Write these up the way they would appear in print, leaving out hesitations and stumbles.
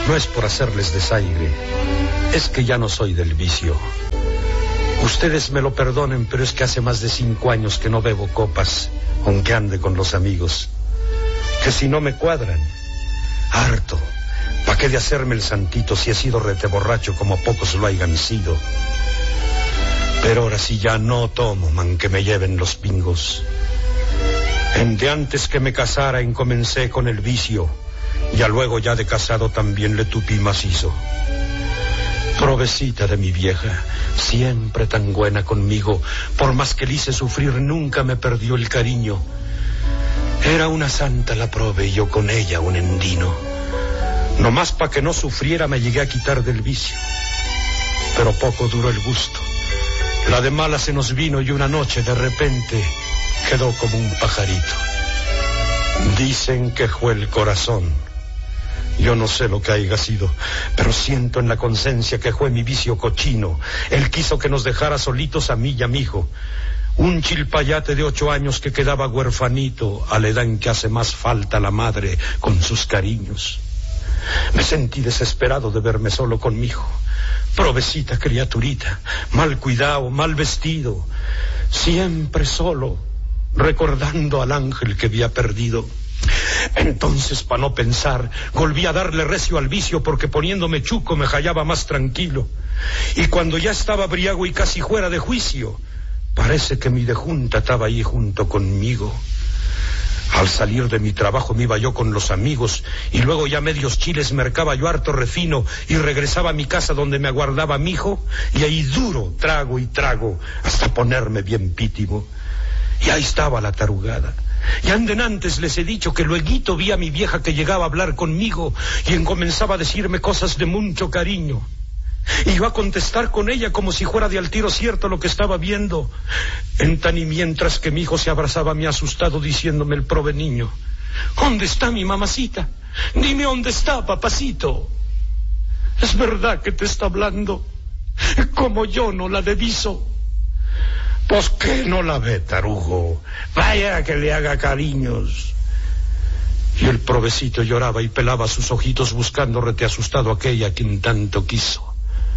No es por hacerles desaire, es que ya no soy del vicio. Ustedes me lo perdonen, pero es que hace más de 5 años que no bebo copas, aunque ande con los amigos. Que si no me cuadran, harto. ¿Pa' qué de hacerme el santito si he sido rete borracho como pocos lo hayan sido? Pero ahora sí ya no tomo, man, que me lleven los pingos. De antes que me casara comencé con el vicio, ya luego ya de casado también le tupí macizo. Provecita de mi vieja, siempre tan buena conmigo, por más que le hice sufrir nunca me perdió el cariño. Era una santa la prove y yo con ella un endino. Nomás pa' que no sufriera me llegué a quitar del vicio, pero poco duró el gusto. La de mala se nos vino y una noche de repente quedó como un pajarito. Dicen que fue el corazón. Yo no sé lo que haya sido, pero siento en la conciencia que fue mi vicio cochino. Él quiso que nos dejara solitos a mí y a mi hijo. Un chilpayate de 8 años que quedaba huerfanito a la edad en que hace más falta la madre con sus cariños. Me sentí desesperado de verme solo con mi hijo. Provecita criaturita, mal cuidado, mal vestido, siempre solo, recordando al ángel que había perdido. Entonces, pa' no pensar, volví a darle recio al vicio porque poniéndome chuco me hallaba más tranquilo. Y cuando ya estaba briago y casi fuera de juicio, parece que mi dejunta estaba ahí junto conmigo. Al salir de mi trabajo me iba yo con los amigos y luego ya medios chiles mercaba yo harto refino y regresaba a mi casa donde me aguardaba mi hijo y ahí duro trago y trago hasta ponerme bien pítimo. Y ahí estaba la tarugada. Y anden antes les he dicho que lueguito vi a mi vieja que llegaba a hablar conmigo y comenzaba a decirme cosas de mucho cariño. Y yo a contestar con ella como si fuera de al tiro cierto lo que estaba viendo. En tan y mientras que mi hijo se abrazaba a mí asustado diciéndome el prove niño: ¿dónde está mi mamacita? Dime dónde está, papacito. Es verdad que te está hablando, como yo no la deviso. Pues que no la ve, tarugo. Vaya que le haga cariños. Y el provecito lloraba y pelaba sus ojitos buscando rete asustado a aquella quien tanto quiso.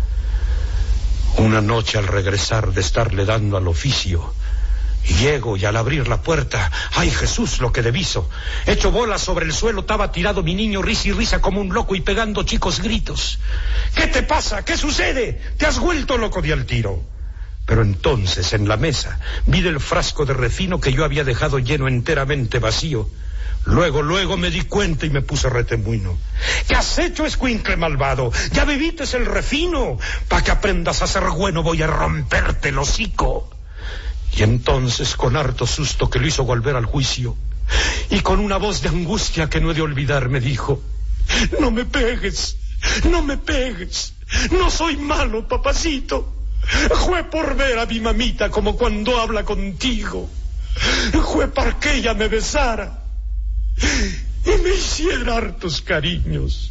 Una noche al regresar de estarle dando al oficio, llego y al abrir la puerta, ¡ay Jesús, lo que deviso! Hecho bolas sobre el suelo estaba tirado mi niño, risa y risa como un loco y pegando chicos gritos. ¿Qué te pasa? ¿Qué sucede? ¿Te has vuelto loco de al tiro? Pero entonces en la mesa vi del frasco de refino que yo había dejado lleno enteramente vacío. Luego me di cuenta y me puse retemuino. ¿Qué has hecho, escuincle malvado? Ya bebites el refino. Pa' que aprendas a ser bueno voy a romperte el hocico. Y entonces con harto susto que lo hizo volver al juicio y con una voz de angustia que no he de olvidar me dijo: no me pegues, no me pegues, no soy malo, papacito. Jue por ver a mi mamita como cuando habla contigo. Jue para que ella me besara y me hiciera hartos cariños.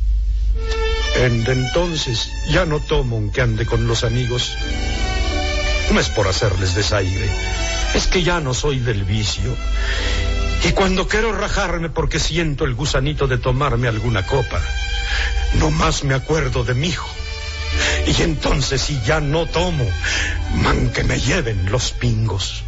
Entonces ya no tomo aunque ande con los amigos. No es por hacerles desaire, es que ya no soy del vicio. Y cuando quiero rajarme porque siento el gusanito de tomarme alguna copa, nomás me acuerdo de mi hijo. Y entonces si ya no tomo, man que me lleven los pingos.